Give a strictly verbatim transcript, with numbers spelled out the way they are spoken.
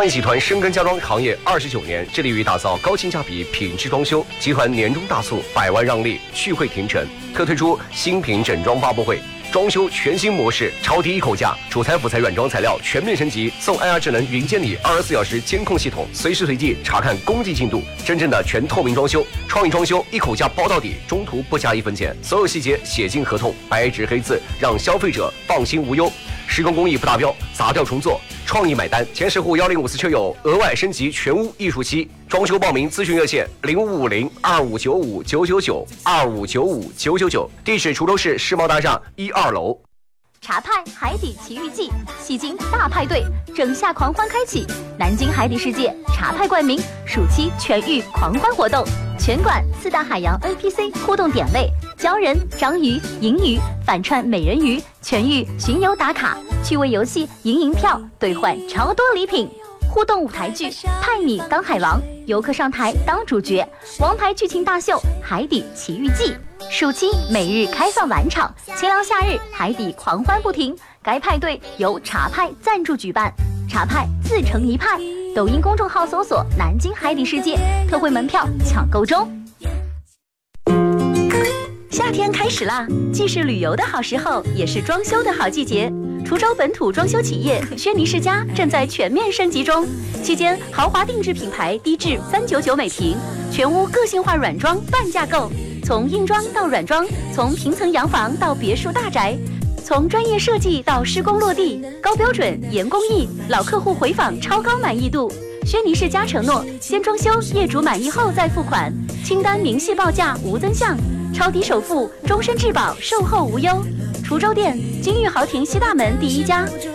创意集团深耕家装行业二十九年，致力于打造高性价比品质装修。集团年终大促，百万让利，聚会停城，特推出新品整装发布会。装修全新模式，超低一口价，主材辅材软装材料全面升级，送 I R 智能云监理二十四小时监控系统，随时随地查看工地进度，真正的全透明装修。创意装修一口价包到底，中途不加一分钱，所有细节写进合同，白纸黑字，让消费者放心无忧。施工工艺不达标，砸掉重做，创意买单。前十户幺零五四车友额外升级全屋艺术漆。装修报名咨询热线零五五零二五九五九九九二五九五九九九，地址滁州市世贸大厦一二楼。 茶派海底奇遇记，戏精大派对，整夏狂欢开启，南京海底世界茶派冠名，暑期全域狂欢活动，全馆四大海洋 A P C 互动点位，鲛人、章鱼、银鱼、反串美人鱼，全域巡游打卡，趣味游戏赢银票，兑换超多礼品。互动舞台剧派你当海王，游客上台当主角，王牌剧情大秀海底奇遇记。暑期每日开放晚场，清凉夏日海底狂欢不停。该派对由茶派赞助举办，茶派自成一派。抖音公众号搜索南京海底世界，特惠门票抢购中。夏天开始啦，既是旅游的好时候，也是装修的好季节。滁州本土装修企业轩尼诗家正在全面升级中，期间豪华定制品牌低至三九九每平，全屋个性化软装半价购，从硬装到软装，从平层洋房到别墅大宅，从专业设计到施工落地，高标准严工艺，老客户回访超高满意度。轩尼诗家承诺，先装修，业主满意后再付款，清单明细报价无增项，超低首付，终身质保，售后无忧。滁州店金玉豪庭西大门第一家，